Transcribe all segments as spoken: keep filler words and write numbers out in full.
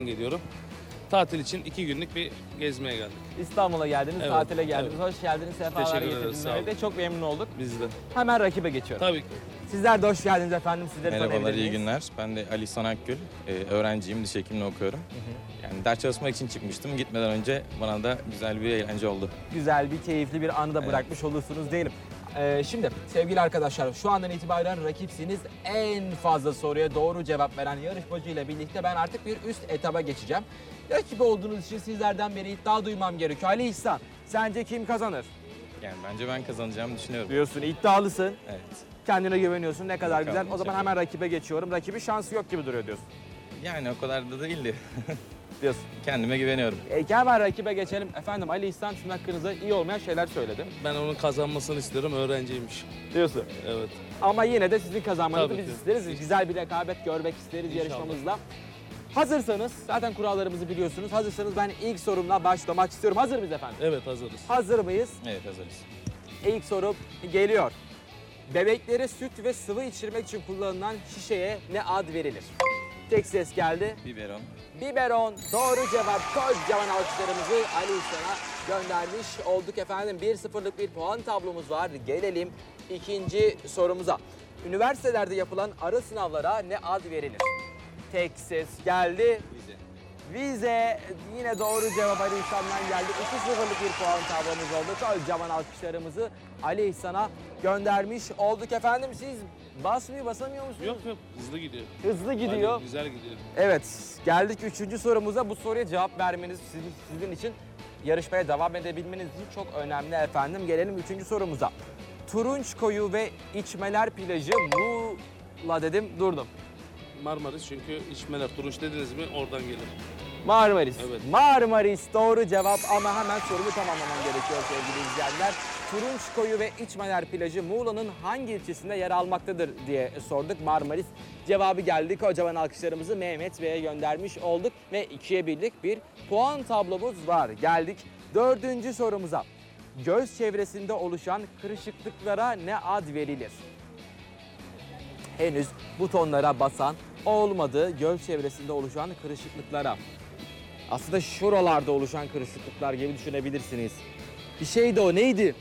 geliyorum. Tatil için iki günlük bir gezmeye geldik. İstanbul'a geldiniz, Evet, tatile geldiniz. evet. Hoş geldiniz, sefalar Teşekkür ederiz, getirdiniz. sağ olun. Evet, çok memnun olduk. Biz de. Hemen rakibe geçiyorum. Tabii ki. Sizler de hoş geldiniz efendim. Sizleri Merhabalar, tanıyabilir iyi miyiz? günler. Ben de Ali İhsan Akgül. Ee, öğrenciyim, diş hekimliği okuyorum. Yani ders çalışmak için çıkmıştım. Gitmeden önce bana da güzel bir eğlence oldu. Güzel bir, keyifli bir anı da Evet. bırakmış olursunuz diyelim. Ee, şimdi sevgili arkadaşlar, şu andan itibaren rakipsiniz. En fazla soruya doğru cevap veren yarışmacıyla birlikte ben artık bir üst etaba geçeceğim. Rakip olduğunuz için sizlerden beri iddia duymam gerekiyor. Ali İhsan, sence kim kazanır? Yani bence ben kazanacağımı düşünüyorum. Diyorsun, iddialısın. Evet. Kendine güveniyorsun, ne kadar Bakalım, güzel. O zaman hemen rakibe geçiyorum. Rakibi şansı yok gibi duruyor diyorsun. Yani o kadar da değildi. Diyorsun. Kendime güveniyorum. E, hemen rakibe geçelim. Efendim, Ali İhsan sizin hakkınızda iyi olmayan şeyler söyledi. Ben onun kazanmasını istiyorum. Öğrenciymiş. Diyorsun. Evet. Ama yine de sizin kazanmanızı Tabii biz ki. isteriz. Güzel bir rekabet görmek isteriz İnşallah. yarışmamızda. Hazırsanız, zaten kurallarımızı biliyorsunuz. Hazırsanız ben ilk sorumla başlamak istiyorum. Hazır mıyız efendim? Evet, hazırız. Hazır mıyız? Evet, hazırız. İlk sorum geliyor. Bebeklere süt ve sıvı içirmek için kullanılan şişeye ne ad verilir? Tek ses geldi. Biberon. Biberon doğru cevap. Kocaman alkışlarımızı Ali İhsan'a göndermiş olduk efendim. bir sıfırlık bir puan tablomuz var. Gelelim ikinci sorumuza. Üniversitelerde yapılan ara sınavlara ne ad verilir? Tek ses geldi. Vize. Vize yine doğru cevap Ali İhsan'dan geldi. iki sıfırlık bir puan tablomuz oldu. Kocaman alkışlarımızı Ali İhsan'a göndermiş olduk efendim. Siz basmıyor basamıyor musunuz? Yok yok, hızlı gidiyor. Hızlı gidiyor. Hadi, güzel gidiyor. Evet, geldik üçüncü sorumuza. Bu soruya cevap vermeniz sizin, sizin için, yarışmaya devam edebilmeniz için çok önemli efendim. Gelelim üçüncü sorumuza. Turunç Koyu ve İçmeler plajı Muğla dedim, durdum. Marmaris, çünkü içmeler turunç dediniz mi oradan gelir. Marmaris. Evet. Marmaris doğru cevap ama hemen sorumu tamamlamam gerekiyor sevgili izleyenler. Turunç Koyu ve İçmeler plajı Muğla'nın hangi ilçesinde yer almaktadır diye sorduk. Marmaris cevabı geldi. Kocaman alkışlarımızı Mehmet Bey'e göndermiş olduk ve ikiye birlik bir puan tablomuz var. Geldik dördüncü sorumuza. Göz çevresinde oluşan kırışıklıklara ne ad verilir? Henüz butonlara basan olmadı. Göz çevresinde oluşan kırışıklıklara. Aslında şuralarda oluşan kırışıklıklar gibi düşünebilirsiniz. Bir şeydi o, neydi?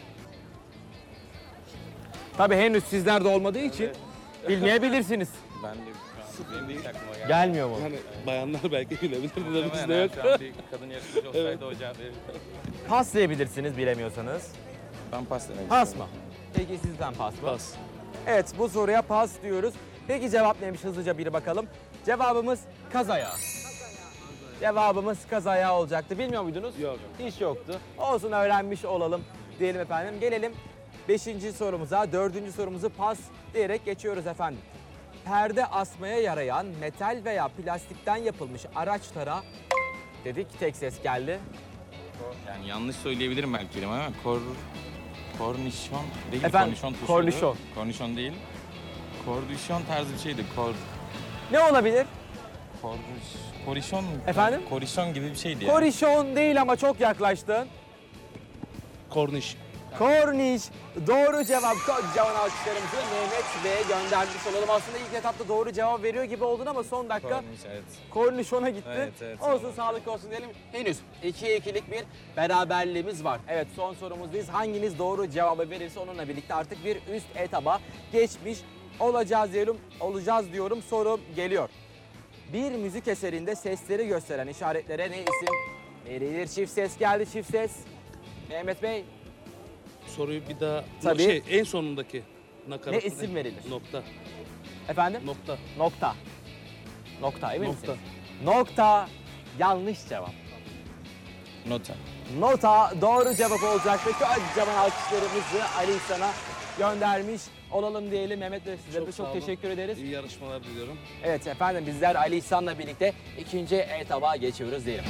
Tabii henüz sizlerde olmadığı için bilmeyebilirsiniz. Ben de şu an benim de hiç aklıma geldi. Gelmiyor mu? Yani bayanlar belki bilebilir de Muhtemelen bizde yok. Şu an bir kadın yarışmacı olsaydı o cevap verirdi. Pas diyebilirsiniz bilemiyorsanız. Ben pas demek Pas mı? istiyorum. Peki sizden pas mı? Pas. Evet, bu soruya pas diyoruz. Peki cevap neymiş, hızlıca bir bakalım. Cevabımız kaz ayağı. Cevabımız kaz ayağı olacaktı. Bilmiyor muydunuz? Yok. Hiç yoktu. Olsun, öğrenmiş olalım diyelim efendim. Gelelim beşinci sorumuza. Dördüncü sorumuzu pas diyerek geçiyoruz efendim. Perde asmaya yarayan metal veya plastikten yapılmış araçlara dedik, tek ses geldi. Yani yanlış söyleyebilirim belki kelime ama kor... Kornişon değil. Efendim, kornişon tuşuydu. kornişon. Kornişon değil. Kordişon tarzı bir şeydi. Kor... Ne olabilir? Kor... Korişon... Efendim? Korişon gibi bir şeydi yani. Kornişon değil ama çok yaklaştın. Korniş. Korniş. Doğru cevap. Kocaman alkışlarımızı Mehmet Bey'e göndermiş olalım. Aslında ilk etapta doğru cevap veriyor gibi oldun ama son dakika Korniş, evet. kornişona gitti. Evet, evet, olsun, sağ ol. sağlık olsun diyelim. Henüz ikiye ikilik bir beraberliğimiz var. Evet, son sorumuzdayız. Hanginiz doğru cevabı verirse onunla birlikte artık bir üst etaba geçmiş olacağız diyorum. Olacağız diyorum. Sorum geliyor. Bir müzik eserinde sesleri gösteren işaretlere ne isim verilir? Çift ses geldi, çift ses. Mehmet Bey, Soruyu bir daha... Tabii. Şey, en sonundaki nakarat. Ne isim verilir? Nokta. efendim? Nokta. Nokta. Nokta, emin Nokta. misiniz? Nokta yanlış cevap. Nota. Nota doğru cevap olacak ve kocaman alkışlarımızı Ali İhsan'a göndermiş olalım diyelim. Mehmet Bey, size de sağ çok olun. teşekkür ederiz. İyi yarışmalar diliyorum. Evet efendim, bizler Ali İhsan'la birlikte ikinci etaba geçiyoruz diyelim.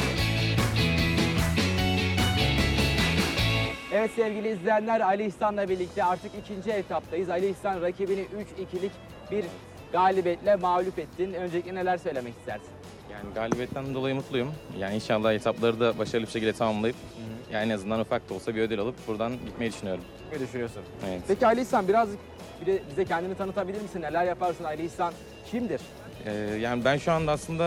Evet sevgili izleyenler, Ali İhsan'la birlikte artık ikinci etaptayız. Ali İhsan rakibini üç ikilik bir galibiyetle mağlup ettin. Öncelikle neler söylemek istersin? Yani galibiyetten dolayı mutluyum. Yani inşallah etapları da başarılı bir şekilde tamamlayıp yani en azından ufak da olsa bir ödül alıp buradan gitmeyi düşünüyorum. Ne düşünüyorsun? Evet. Peki Ali İhsan, biraz bir de bize kendini tanıtabilir misin? Neler yaparsın? Ali İhsan kimdir? Ee, yani ben şu anda aslında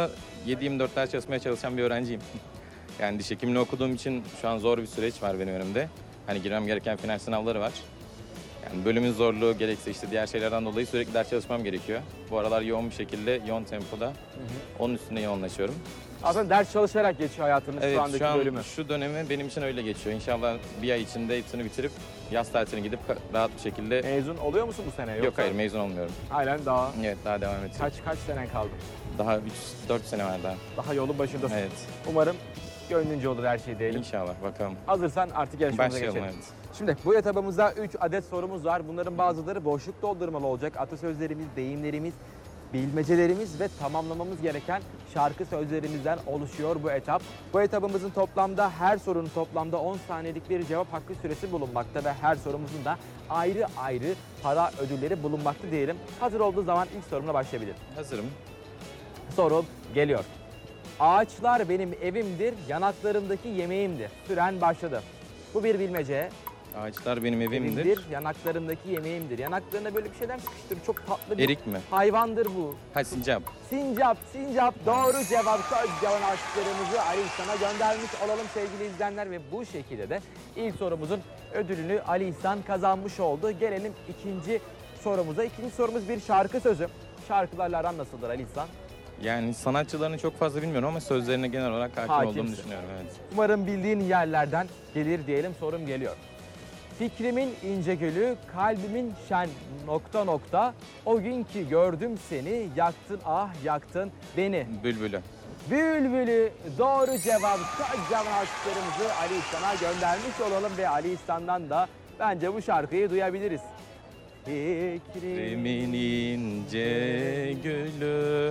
yedi yirmi dört ders çalışmaya çalışan bir öğrenciyim. Yani diş hekimliği okuduğum için şu an zor bir süreç var benim önümde. Hani girmem gereken final sınavları var. Yani bölümün zorluğu gerekse işte diğer şeylerden dolayı sürekli ders çalışmam gerekiyor. Bu aralar yoğun bir şekilde, yoğun tempoda onun üstünde yoğunlaşıyorum. Aslında ders çalışarak geçiyor hayatınız Evet, şu andaki şu an bölümü. şu dönemi benim için öyle geçiyor. İnşallah bir ay içinde hepsini bitirip yaz tatiline gidip ka- rahat bir şekilde... Mezun oluyor musun bu sene? Yok Yoksa hayır, mezun olmuyorum. halen daha Evet, daha devam edeceğim. kaç kaç senen kaldı? Daha üç dört sene var daha. Daha yolun başındasın. Evet, Umarım gönlünce olur her şey diyelim. inşallah bakalım. Hazırsan artık yarışmamıza Başlayalım, geçelim. evet. Şimdi bu etabımızda üç adet sorumuz var. Bunların bazıları boşluk doldurmalı olacak. Atasözlerimiz, deyimlerimiz, bilmecelerimiz ve tamamlamamız gereken şarkı sözlerimizden oluşuyor bu etap. Bu etabımızın toplamda her sorunun toplamda on saniyelik bir cevap hakkı süresi bulunmakta ve her sorumuzun da ayrı ayrı para ödülleri bulunmakta diyelim. Hazır olduğu zaman ilk sorumla başlayabilirim. Hazırım. Sorum geliyor. Ağaçlar benim evimdir, yanaklarımdaki yemeğimdir. Süren başladı. Bu bir bilmece. Ağaçlar benim evimdir. Evimdir, yanaklarındaki yemeğimdir. Yanaklarına böyle bir şeyler sıkıştır. Çok tatlı bir Erik mi? hayvandır bu. Ha, sincap. Sincap, sincap doğru cevap. Kocaman aşklarımızı Ali İhsan'a göndermiş olalım sevgili izleyenler. Ve bu şekilde de ilk sorumuzun ödülünü Ali İhsan kazanmış oldu. Gelelim ikinci sorumuza. İkinci sorumuz bir şarkı sözü. Şarkılarla aran nasıldır Ali İhsan? Yani sanatçılarını çok fazla bilmiyorum ama sözlerine genel olarak hakim Hakimsin. olduğumu düşünüyorum. Evet. Umarım bildiğin yerlerden gelir diyelim. Sorum geliyor. Fikrimin ince gülü, kalbimin şen nokta nokta. O gün ki gördüm seni, yaktın ah yaktın beni. Bülbülü. Bülbülü doğru cevap. Kocaman aşklarımızı Ali İhsan'a göndermiş olalım ve Ali İhsan'dan da bence bu şarkıyı duyabiliriz. Fikrimin Fikrimin ince gülü,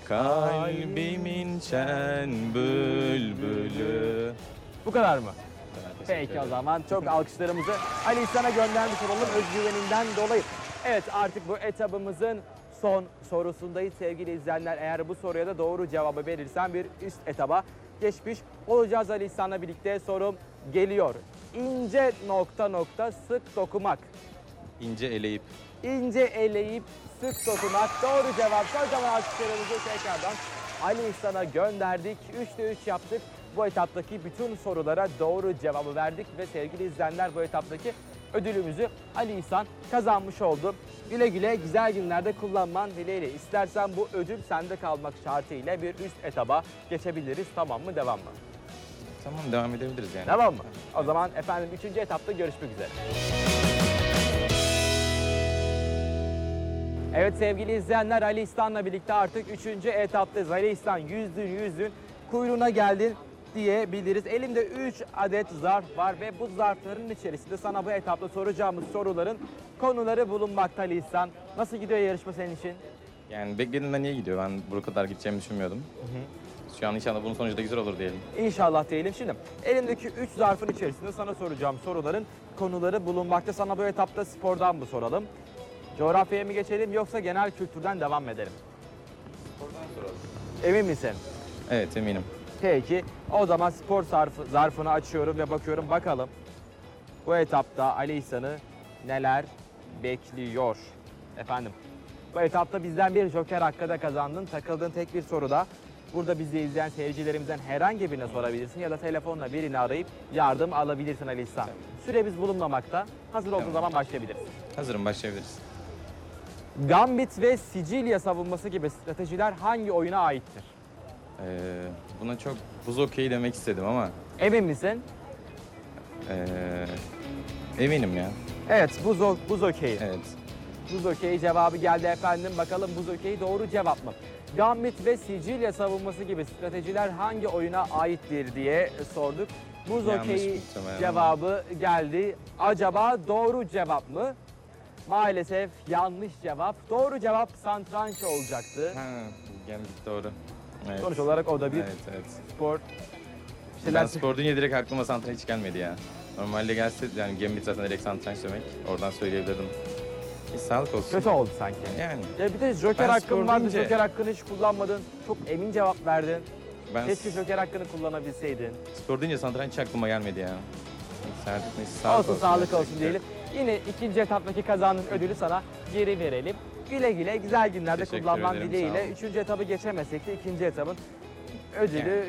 kalbimin şen bülbülü. Bu kadar mı? Teşekkür Peki o ederim. zaman çok alkışlarımızı Ali İhsan'a göndermiş olalım özgüveninden dolayı. Evet artık bu etabımızın son sorusundayız sevgili izleyenler. Eğer bu soruya da doğru cevabı verirsen bir üst etaba geçmiş olacağız Ali İhsan'la birlikte. Sorum geliyor. İnce nokta nokta sık dokumak. İnce eleyip. İnce eleyip sık dokumak doğru cevap. Kocaman alkışlarımızı tekrardan Ali İhsan'a gönderdik. üçte üç yaptık. Bu etaptaki bütün sorulara doğru cevabı verdik ve sevgili izleyenler bu etaptaki ödülümüzü Ali İhsan kazanmış oldu. Güle güle güzel günlerde kullanman dileğiyle. İstersen bu ödül sende kalmak şartıyla bir üst etaba geçebiliriz. Tamam mı, devam mı? Tamam, devam edebiliriz yani. Devam mı? O zaman efendim üçüncü etapta görüşmek üzere. Evet sevgili izleyenler, Ali İhsan'la birlikte artık üçüncü etaptayız. Ali İhsan yüzdün yüzdün kuyruğuna geldin diyebiliriz. Elimde üç adet zarf var ve bu zarfların içerisinde sana bu etapta soracağımız soruların konuları bulunmakta Ali İhsan. Nasıl gidiyor yarışma senin için? Yani beklediğimden iyi gidiyor. Ben buraya kadar gideceğimi düşünmüyordum. Şu an inşallah bunun sonucu da güzel olur diyelim. İnşallah diyelim. Şimdi elimdeki üç zarfın içerisinde sana soracağım soruların konuları bulunmakta. Sana bu etapta spordan mı soralım? Coğrafyaya mı geçelim yoksa genel kültürden devam mı edelim? Oradan soralım. Emin misin? Evet, eminim. Peki o zaman spor zarfı, zarfını açıyorum ve bakıyorum bakalım. Bu etapta Ali İhsan'ı neler bekliyor? Efendim bu etapta bizden bir joker hakkı da kazandın. Takıldığın tek bir soruda burada bizi izleyen seyircilerimizden herhangi birine sorabilirsin ya da telefonla birini arayıp yardım alabilirsin Ali İhsan. Süremiz bulunmamakta. Hazır olduğun Tamam. zaman başlayabiliriz. Hazırım, başlayabiliriz. Gambit ve Sicilya savunması gibi stratejiler hangi oyuna aittir? Ee, buna çok buz okeyi demek istedim ama Emin misin? ee, eminim ya. Evet, buz, o- buz okeyi. Evet. Buz okeyi cevabı geldi efendim. Bakalım buz okeyi doğru cevap mı? Gambit ve Sicilya savunması gibi stratejiler hangi oyuna aittir diye sorduk. Buz Yanlış okeyi muhtemelen. cevabı geldi. Acaba doğru cevap mı? Maalesef yanlış cevap. Doğru cevap satranç olacaktı. Ha, geldik doğru. Evet. Sonuç olarak o da bir Evet, evet. spor. Ben Şeyler spor deyince direkt aklıma satranç hiç gelmedi ya. Normalde gelse yani Gambit zaten direkt satranç demek. Oradan söyleyebilirdim. Bir sağlık olsun. kötü oldu sanki. Yani Ya bir de joker Ben hakkın spor vardı. deyince- Joker hakkını hiç kullanmadın. Çok emin cevap verdin. ben Keşke joker hakkını kullanabilseydin. spor deyince satranç hiç aklıma gelmedi ya. Neyse, neyse, sağlık olsun, olsun. sağlık olsun Gerçekten. diyelim. Yine ikinci etaptaki kazandığın ödülü sana geri verelim. Güle güle güzel günlerde Teşekkür kullanman ederim, sağ dileğiyle. olun. Üçüncü etabı geçemezsek de ikinci etabın ödülü